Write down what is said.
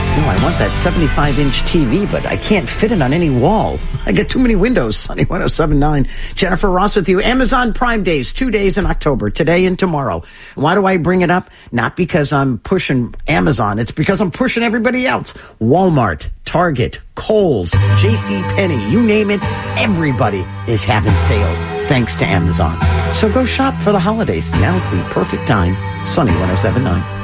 No, I want that 75-inch TV, but I can't fit it on any wall. I get too many windows. Sunny 107.9. Jennifer Ross with you. Amazon Prime Days, 2 days in October, today and tomorrow. Why do I bring it up? Not because I'm pushing Amazon. It's because I'm pushing everybody else. Walmart, Target, Kohl's, JCPenney, you name it. Everybody is having sales thanks to Amazon. So go shop for the holidays. Now's the perfect time. Sunny 107.9.